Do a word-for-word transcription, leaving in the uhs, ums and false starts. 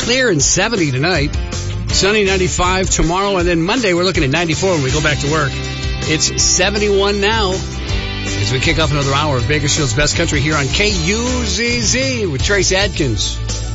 clear and seventy tonight. Sunny ninety-five tomorrow, and then Monday we're looking at ninety-four when we go back to work. It's seventy-one now as we kick off another hour of Bakersfield's Best Country here on K U Z Z with Trace Adkins.